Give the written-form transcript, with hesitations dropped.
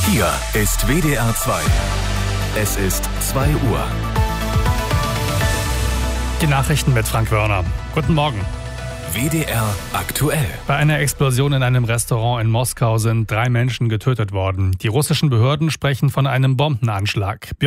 Hier ist WDR 2. Es ist 2 Uhr. Die Nachrichten mit Frank Wörner. Guten Morgen. WDR aktuell. Bei einer Explosion in einem Restaurant in Moskau sind 3 Menschen getötet worden. Die russischen Behörden sprechen von einem Bombenanschlag.